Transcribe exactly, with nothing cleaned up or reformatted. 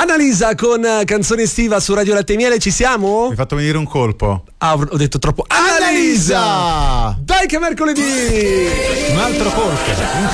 Annalisa con Canzone estiva su Radio Latte e Miele, ci siamo? Mi hai fatto venire un colpo. Ah, ho detto troppo. Annalisa! Dai che è mercoledì! Un altro colpo.